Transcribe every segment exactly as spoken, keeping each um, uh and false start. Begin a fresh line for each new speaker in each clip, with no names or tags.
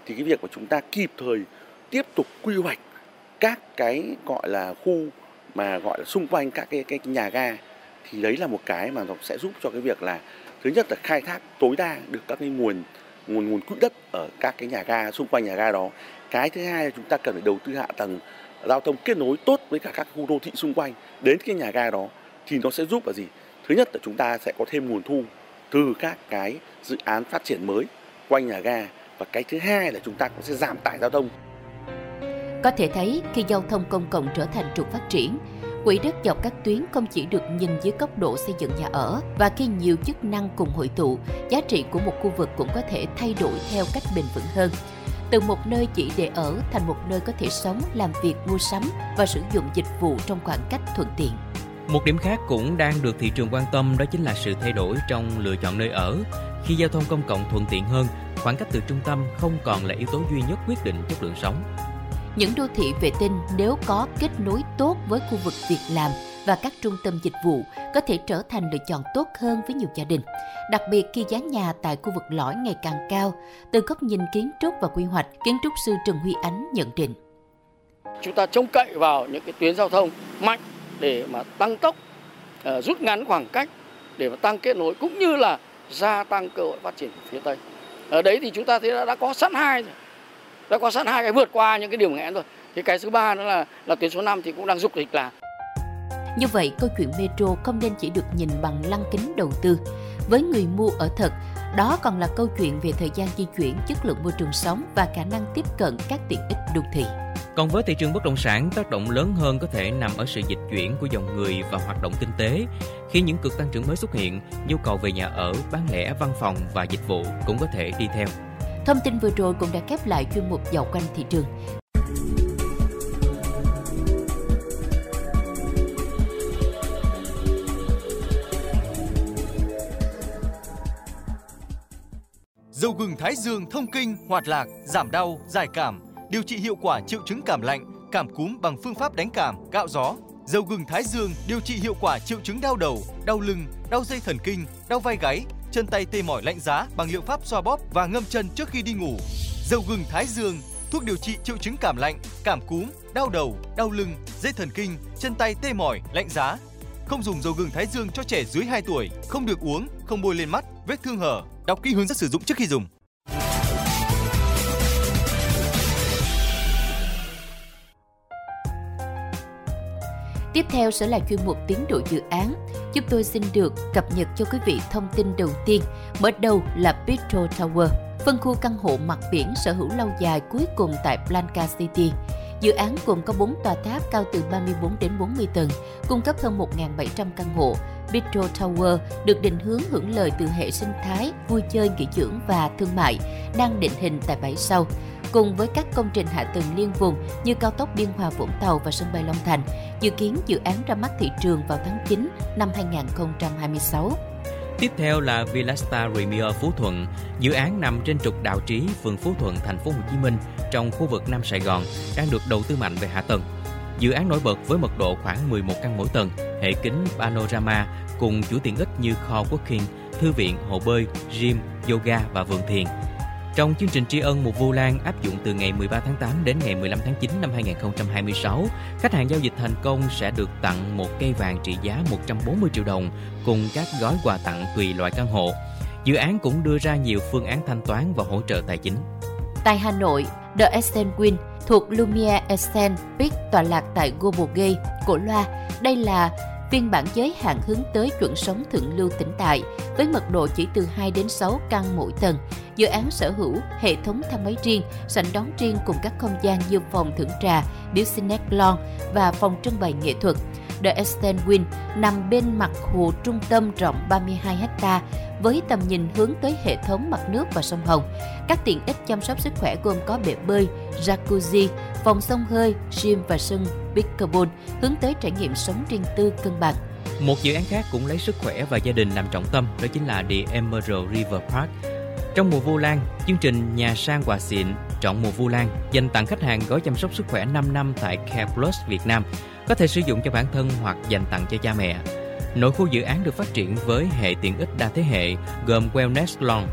thì cái việc của chúng ta kịp thời tiếp tục quy hoạch các cái gọi là khu mà gọi là xung quanh các cái, cái nhà ga, thì đấy là một cái mà nó sẽ giúp cho cái việc là thứ nhất là khai thác tối đa được các cái nguồn nguồn nguồn quỹ đất ở các cái nhà ga, xung quanh nhà ga đó. Cái thứ hai là chúng ta cần phải đầu tư hạ tầng giao thông kết nối tốt với cả các khu đô thị xung quanh đến cái nhà ga đó, thì nó sẽ giúp là gì? Thứ nhất là chúng ta sẽ có thêm nguồn thu từ các cái dự án phát triển mới quanh nhà ga, và cái thứ hai là chúng ta cũng sẽ giảm tải giao thông.
Có thể thấy khi giao thông công cộng trở thành trục phát triển, quỹ đất dọc các tuyến không chỉ được nhìn dưới góc độ xây dựng nhà ở, và khi nhiều chức năng cùng hội tụ, giá trị của một khu vực cũng có thể thay đổi theo cách bền vững hơn. Từ một nơi chỉ để ở thành một nơi có thể sống, làm việc, mua sắm và sử dụng dịch vụ trong khoảng cách thuận tiện.
Một điểm khác cũng đang được thị trường quan tâm, đó chính là sự thay đổi trong lựa chọn nơi ở. Khi giao thông công cộng thuận tiện hơn, khoảng cách từ trung tâm không còn là yếu tố duy nhất quyết định chất lượng sống.
Những đô thị vệ tinh nếu có kết nối tốt với khu vực việc làm và các trung tâm dịch vụ có thể trở thành lựa chọn tốt hơn với nhiều gia đình. Đặc biệt khi giá nhà tại khu vực lõi ngày càng cao, từ góc nhìn kiến trúc và quy hoạch, kiến trúc sư Trần Huy Ánh nhận định.
Chúng ta trông cậy vào những cái tuyến giao thông mạnh để mà tăng tốc, uh, rút ngắn khoảng cách, để mà tăng kết nối cũng như là gia tăng cơ hội phát triển của phía Tây. Ở đấy thì chúng ta thấy đã, đã có sẵn hai rồi. Đã có sẵn hai cái vượt qua những cái điểm nghẽn rồi. Thì cái thứ ba nữa là là tuyến số năm thì cũng đang dục dịch làm.
Như vậy, câu chuyện metro không nên chỉ được nhìn bằng lăng kính đầu tư. Với người mua ở thật, đó còn là câu chuyện về thời gian di chuyển, chất lượng môi trường sống và khả năng tiếp cận các tiện ích đô thị.
Còn với thị trường bất động sản, tác động lớn hơn có thể nằm ở sự dịch chuyển của dòng người và hoạt động kinh tế. Khi những cực tăng trưởng mới xuất hiện, nhu cầu về nhà ở, bán lẻ, văn phòng và dịch vụ cũng có thể đi theo.
Thông tin vừa rồi cũng đã khép lại chuyên mục Dạo quanh thị trường.
Dầu gừng Thái Dương thông kinh, hoạt lạc, giảm đau, giải cảm, điều trị hiệu quả triệu chứng cảm lạnh, cảm cúm bằng phương pháp đánh cảm, cạo gió. Dầu gừng Thái Dương điều trị hiệu quả triệu chứng đau đầu, đau lưng, đau dây thần kinh, đau vai gáy, chân tay tê mỏi lạnh giá bằng liệu pháp xoa bóp và ngâm chân trước khi đi ngủ. Dầu gừng Thái Dương, thuốc điều trị triệu chứng cảm lạnh, cảm cúm, đau đầu, đau lưng, dây thần kinh, chân tay tê mỏi, lạnh giá. Không dùng dầu gừng Thái Dương cho trẻ dưới hai tuổi, không được uống, không bôi lên mắt, vết thương hở. Đọc kỹ hướng dẫn sử dụng trước khi dùng.
Tiếp theo sẽ là chuyên mục tiến độ dự án. Chúng tôi xin được cập nhật cho quý vị thông tin đầu tiên. Mở đầu là Petro Tower, phân khu căn hộ mặt biển sở hữu lâu dài cuối cùng tại Blanca City. Dự án gồm có bốn tòa tháp cao từ ba mươi bốn đến bốn mươi tầng, cung cấp hơn một nghìn bảy trăm căn hộ. Petro Tower được định hướng hưởng lợi từ hệ sinh thái, vui chơi, nghỉ dưỡng và thương mại, đang định hình tại bãi sau. Cùng với các công trình hạ tầng liên vùng như cao tốc Biên Hòa Vũng Tàu và sân bay Long Thành, dự kiến dự án ra mắt thị trường vào tháng chín năm hai nghìn không trăm hai mươi sáu.
Tiếp theo là Villasta Premier Phú Thuận, dự án nằm trên trục Đạo Trí, phường Phú Thuận, thành phố Hồ Chí Minh, trong khu vực Nam Sài Gòn, đang được đầu tư mạnh về hạ tầng. Dự án nổi bật với mật độ khoảng mười một căn mỗi tầng, hệ kính panorama cùng chuỗi tiện ích như coworking, thư viện, hồ bơi, gym, yoga và vườn thiền. Trong chương trình tri ân mùa Vu Lan áp dụng từ ngày mười ba tháng tám đến ngày mười lăm tháng chín năm hai nghìn không trăm hai mươi sáu, khách hàng giao dịch thành công sẽ được tặng một cây vàng trị giá một trăm bốn mươi triệu đồng cùng các gói quà tặng tùy loại căn hộ. Dự án cũng đưa ra nhiều phương án thanh toán và hỗ trợ tài chính.
Tại Hà Nội, The Essence Win thuộc Lumiere Essence Peak tọa lạc tại Global Gate, Cổ Loa. Đây là phiên bản giới hạn hướng tới chuẩn sống thượng lưu tĩnh tại, với mật độ chỉ từ hai đến sáu căn mỗi tầng. Dự án sở hữu hệ thống thang máy riêng, sảnh đón riêng cùng các không gian như phòng thưởng trà, business lounge và phòng trưng bày nghệ thuật. The Essence Win nằm bên mặt hồ trung tâm rộng ba mươi hai héc ta với tầm nhìn hướng tới hệ thống mặt nước và sông Hồng. Các tiện ích chăm sóc sức khỏe gồm có bể bơi, jacuzzi, phòng xông hơi, gym và sân pickleball, hướng tới trải nghiệm sống riêng tư cân bằng.
Một dự án khác cũng lấy sức khỏe và gia đình làm trọng tâm, đó chính là The Emerald River Park. Trong mùa Vu Lan, chương trình Nhà sang quà xịn trọn mùa Vu Lan dành tặng khách hàng gói chăm sóc sức khỏe năm năm tại Care Plus Việt Nam, có thể sử dụng cho bản thân hoặc dành tặng cho cha mẹ. Nội khu dự án được phát triển với hệ tiện ích đa thế hệ gồm Wellness Lounge,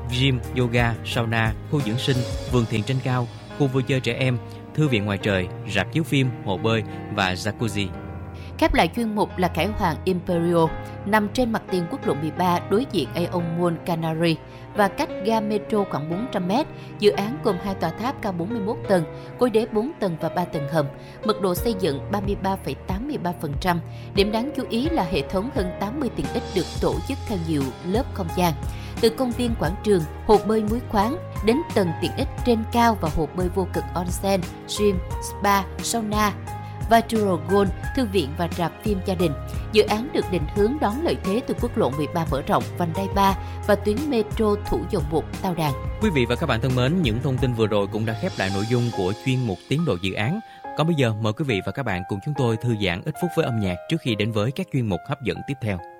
gym, yoga, sauna, khu dưỡng sinh, vườn thiền trên cao, khu vui chơi trẻ em, thư viện ngoài trời, rạp chiếu phim, hồ bơi và jacuzzi.
Khép lại chuyên mục là Cải Hoàng Imperial, nằm trên mặt tiền quốc lộ mười ba đối diện Aeon Mall Canary và cách ga metro khoảng bốn trăm mét. Dự án gồm hai tòa tháp cao bốn mươi mốt tầng, khối đế bốn tầng và ba tầng hầm, mật độ xây dựng ba mươi ba phẩy tám mươi ba phần trăm. Điểm đáng chú ý là hệ thống hơn tám mươi tiện ích được tổ chức theo nhiều lớp không gian. Từ công viên quảng trường, hồ bơi muối khoáng đến tầng tiện ích trên cao và hồ bơi vô cực onsen, gym, spa, sauna, Virtual Gold, thư viện và rạp phim gia đình. Dự án được định hướng đón lợi thế từ quốc lộ mười ba mở rộng, vành đai ba và tuyến metro Thủ Dầu Một, Tao Đàn.
Quý vị và các bạn thân mến, những thông tin vừa rồi cũng đã khép lại nội dung của chuyên mục Tiến độ dự án. Còn bây giờ mời quý vị và các bạn cùng chúng tôi thư giãn ít phút với âm nhạc trước khi đến với các chuyên mục hấp dẫn tiếp theo.